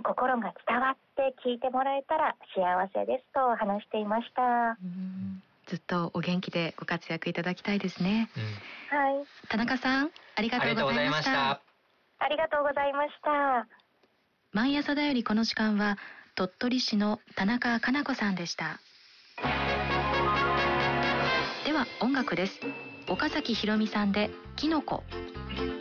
心が伝わって聞いてもらえたら幸せですと話していました。 ずっとお元気でご活躍いただきたいですね。 はい。 田中さん、ありがとうございました。 ありがとうございました。 毎朝だよりこの時間は鳥取市の田中かな子さんでした。では音楽です。岡崎ひろみさんでキノコ。